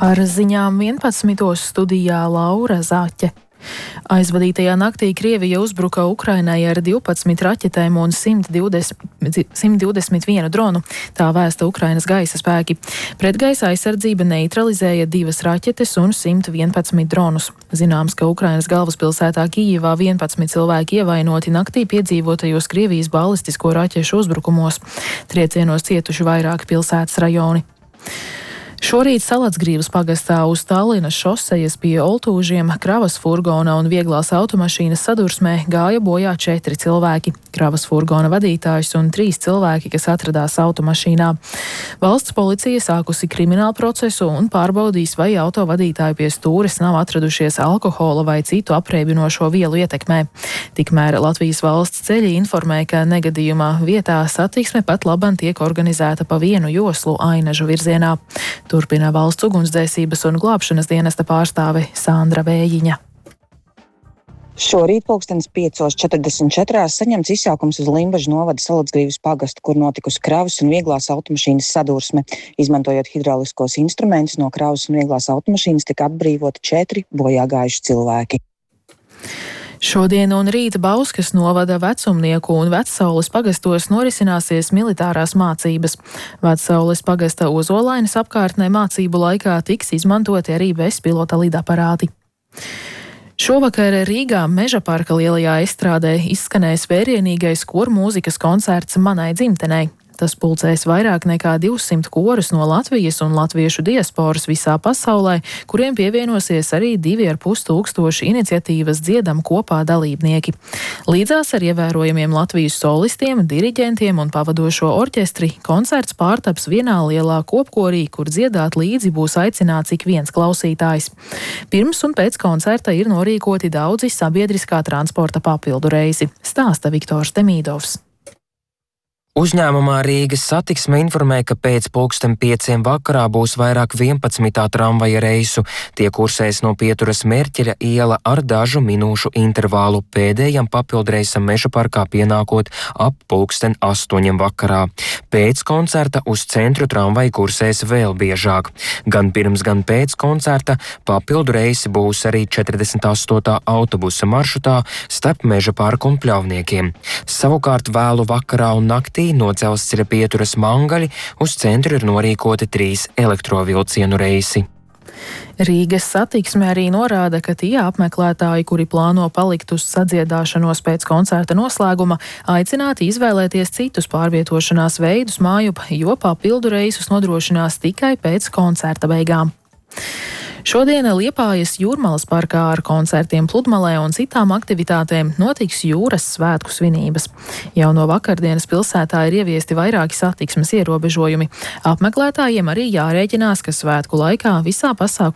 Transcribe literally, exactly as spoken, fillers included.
Ar ziņām vienpadsmitos studijā Laura Zaķe. Aizvadītajā naktī Krievija uzbruka Ukrainai ar divpadsmit raķetēm un simt divdesmit vienu dronu, tā vēsta Ukrainas gaisa spēki. Pretgaisa aizsardzība neutralizēja divas raķetes un simt vienpadsmit dronus. Zināms, ka Ukrainas galvaspilsētā Kijivā vienpadsmit cilvēki ievainoti naktī piedzīvotajos Krievijas balistisko raķešu uzbrukumos. Triecienos cietuši vairāki pilsētas rajoni. Šorīt Salatsgrīvas pagastā uz Tallinas šosejas pie Oltūžiem kravas furgona un vieglās automašīnas sadursmē gāja bojā četri cilvēki. Kravas furgona vadītājs un trīs cilvēki, kas atradās automašīnā. Valsts policija sākusi kriminālu procesu un pārbaudīs, vai autovadītāji pie stūres nav atradušies alkohola vai citu apreibinošo vielu ietekmē. Tikmēr Latvijas valsts ceļi informē, ka negadījumā vietā satiksme pat labam tiek organizēta pa vienu joslu Ainažu virzienā. Turpina valsts ugunsdzēsības un glābšanas dienesta pārstāve Sandra Vējiņa. Šorīt pulkstenis piecos četrdesmit četrās saņemts izsaukums uz Limbažu novada Salatsgrīvas pagastu, kur notikusi kravas un vieglās automašīnas sadursme. Izmantojot hidrauliskos instrumentus no kravas un vieglās automašīnas tika atbrīvoti četri bojā gājuši cilvēki. Šodien un rīt Bauskas novada Vecumnieku un Vecsaules pagastos norisināsies militārās mācības. Vecsaules pagasta Ozolainas apkārtnē mācību laikā tiks izmantoti arī bezpilota lidaparāti. Šovakar Rīgā Mežaparka lielajā estrādē izskanēs vērienīgais kormūzikas koncerts Manai dzimtenei. Tas pulcēs vairāk nekā divsimt korus no Latvijas un latviešu diasporas visā pasaulē, kuriem pievienosies arī divi ar pus tūkstoši iniciatīvas Dziedam kopā dalībnieki. Līdzās ar ievērojamiem Latvijas solistiem, diriģentiem un pavadošo orķestri koncerts pārtaps vienā lielā kopkorī, kur dziedāt līdzi būs aicināts ik viens klausītājs. Pirms un pēc koncerta ir norīkoti daudzi sabiedriskā transporta papildu reisi, stāsta Viktors Demīdovs. Uzņēmumā Rīgas satiksme informē, ka pēc pulksten pieciem vakarā būs vairāk vienpadsmitā tramvaja reisu. Tie kursēs no Pieturas Merķeļa iela ar dažu minūšu intervālu, pēdējam papildreisam Mežaparkā pienākot ap pulksten astoņiem vakarā. Pēc koncerta uz centru tramvaja kursēs vēl biežāk. Gan pirms, gan pēc koncerta papildu reisi būs arī četrdesmit astotā autobusa maršrutā starp Mežaparku un Pļavniekiem. Savukārt vēlu vakarā un naktī no dzelzceļa Pieturas Mangaļi uz centru ir norīkoti trīs elektrovilcienu reisi. Rīgas satiksme arī norāda, ka tie apmeklētāji, kuri plāno palikt uz sadziedāšanos pēc koncerta noslēguma, aicināti izvēlēties citus pārvietošanās veidus mājup, jo papildu reisus nodrošinās tikai pēc koncerta beigām. Šodien Liepājas Jūrmalas parkā ar koncertiem pludmalē un citām aktivitātēm notiks jūras svētku svinības. Jau no vakardienas pilsētā ir ieviesti vairāki satiksmes ierobežojumi. Apmeklētājiem arī jārēķinās, ka svētku laikā visā pasākumā